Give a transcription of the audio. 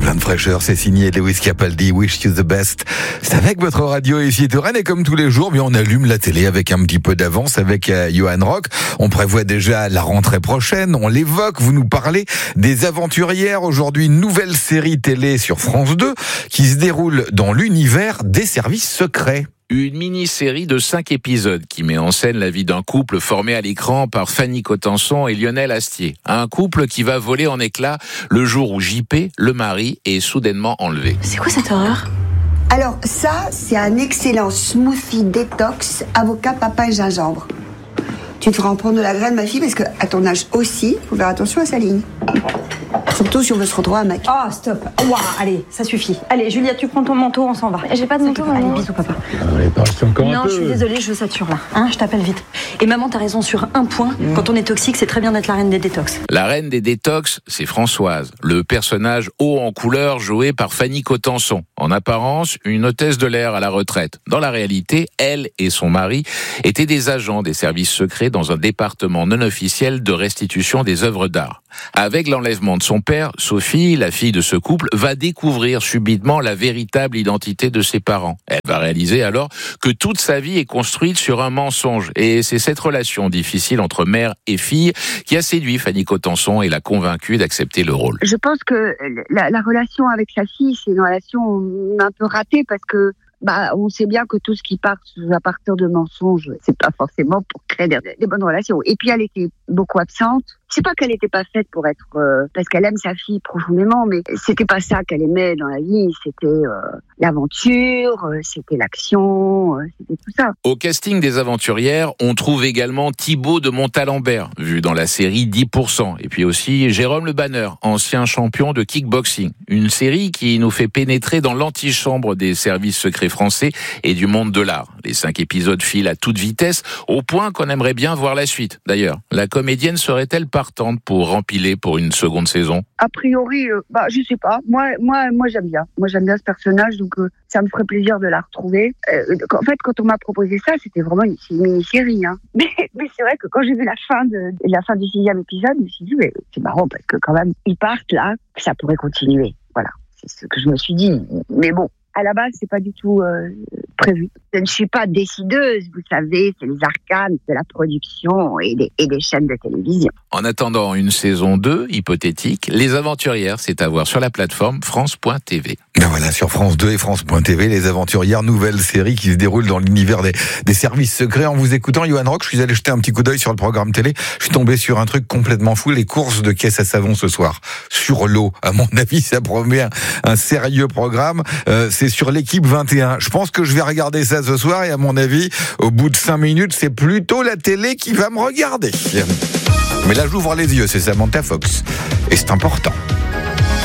plein de fraîcheur, c'est signé Lewis Capaldi, Wish You the Best. C'est avec votre radio ici de Rennes et comme tous les jours, on allume la télé avec un petit peu d'avance avec Johan Rock. On prévoit déjà la rentrée prochaine, on l'évoque, vous nous parlez des Aventurières. Aujourd'hui, une nouvelle série télé sur France 2 qui se déroule dans l'univers des services secrets. Une mini-série de 5 épisodes qui met en scène la vie d'un couple formé à l'écran par Fanny Cotenson et Lionel Astier. Un couple qui va voler en éclats le jour où JP, le mari, est soudainement enlevé. C'est quoi cette horreur ? Alors ça, c'est un excellent smoothie détox, avocat, papaye et gingembre. Tu devras en prendre de la graine, ma fille, parce qu'à ton âge aussi, il faut faire attention à sa ligne. Surtout si on veut se retrouver un mec. Oh, stop. Ouah, allez, ça suffit. Allez, Julia, tu prends ton manteau, on s'en va. J'ai pas de manteau, maman. Allez, bisous, papa. Allez, parle encore un peu. Non, je suis désolée, je sature là. Je t'appelle vite. Et maman, t'as raison sur un point. Quand on est toxique, c'est très bien d'être la reine des détox. La reine des détox, c'est Françoise, le personnage haut en couleur joué par Fanny Cotenson. En apparence, une hôtesse de l'air à la retraite. Dans la réalité, elle et son mari étaient des agents des services secrets dans un département non officiel de restitution des œuvres d'art. Avec l'enlèvement de son père, Sophie, la fille de ce couple, va découvrir subitement la véritable identité de ses parents. Elle va réaliser alors que toute sa vie est construite sur un mensonge. Et c'est cette relation difficile entre mère et fille qui a séduit Fanny Cotenson et l'a convaincue d'accepter le rôle. Je pense que la relation avec sa fille, c'est une relation un peu ratée parce que on sait bien que tout ce qui part à partir de mensonges, c'est pas forcément pour créer des bonnes relations. Et puis elle était beaucoup absente. C'est pas qu'elle n'était pas faite pour être parce qu'elle aime sa fille profondément, mais c'était pas ça qu'elle aimait dans la vie. C'était l'aventure, c'était l'action, c'était tout ça. Au casting des Aventurières, on trouve également Thibaut de Montalembert, vu dans la série 10%, et puis aussi Jérôme Le Banner, ancien champion de kickboxing. Une série qui nous fait pénétrer dans l'antichambre des services secrets français et du monde de l'art. Les 5 épisodes filent à toute vitesse, au point qu'on aimerait bien voir la suite. D'ailleurs, la comédienne serait-elle partante pour rempiler pour une seconde saison? A priori, je sais pas. Moi, j'aime bien. Moi, j'aime bien ce personnage, donc ça me ferait plaisir de la retrouver. En fait, quand on m'a proposé ça, c'était vraiment une mini-série. Mais c'est vrai que quand j'ai vu la fin du 6e épisode, je me suis dit, mais c'est marrant parce que quand même, ils partent là, ça pourrait continuer. Voilà, c'est ce que je me suis dit. Mais bon, à la base, c'est pas du tout prévu. Je ne suis pas décideuse, vous savez, c'est les arcanes de la production et des chaînes de télévision. En attendant une saison 2, hypothétique, Les Aventurières, c'est à voir sur la plateforme France.tv. Voilà, sur France 2 et France.tv, Les Aventurières, nouvelle série qui se déroule dans l'univers des services secrets. En vous écoutant, Johan Rock, je suis allé jeter un petit coup d'œil sur le programme télé. Je suis tombé sur un truc complètement fou, les courses de caisse à savon ce soir. Sur l'eau. À mon avis, ça promet un sérieux programme. C'est sur l'équipe 21. Je pense que je vais regarder ça ce soir et à mon avis, au bout de 5 minutes, c'est plutôt la télé qui va me regarder. Mais là, j'ouvre les yeux, c'est Samantha Fox. Et c'est important.